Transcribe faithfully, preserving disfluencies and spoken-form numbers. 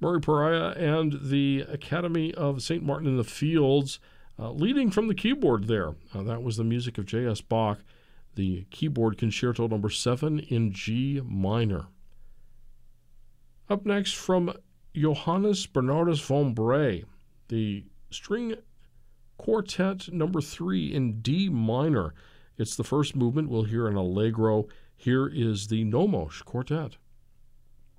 Murray Pariah and the Academy of Saint Martin in the Fields, uh, leading from the keyboard there. Uh, that was the music of J S. Bach, the keyboard concerto number seven in G minor. Up next from Johannes Bernardus von Brey, the string quartet number three in D minor. It's the first movement. We'll hear an allegro. Here is the Nomos Quartet.